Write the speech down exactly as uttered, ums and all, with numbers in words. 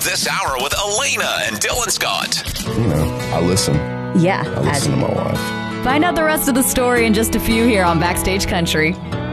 this hour with Elena and Dylan Scott. You know, I listen. Yeah. I listen to my wife. Find out the rest of the story in just a few here on Backstage Country.